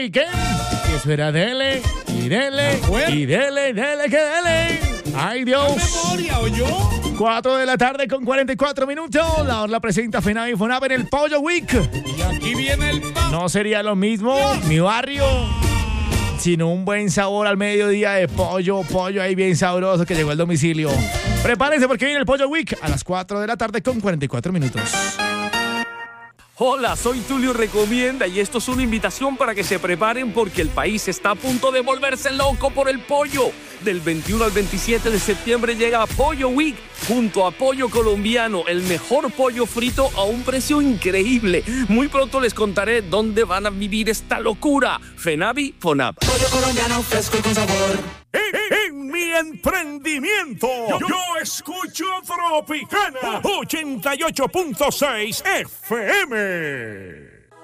¿y qué? Y eso era dele, y dele, y dele, dele, que dele. ¡Ay, Dios! memoria, ¿oyó? 4 de la tarde con 44 minutos. La Orla presenta FENAVI y FONAP en el Pollo Week. Y aquí viene el pan. No sería lo mismo, mi barrio, sino un buen sabor al mediodía de pollo ahí bien sabroso que llegó al domicilio. Prepárense porque viene el Pollo Week a las 4 de la tarde con 44 minutos. Hola, soy Tulio Recomienda y esto es una invitación para que se preparen porque el país está a punto de volverse loco por el pollo. Del 21 al 27 de septiembre llega Pollo Week junto a Pollo Colombiano, el mejor pollo frito a un precio increíble. Muy pronto les contaré dónde van a vivir esta locura. FENAVI, FONAP. Pollo colombiano fresco y con sabor. En mi emprendimiento, yo escucho Tropicana 88.6 FM.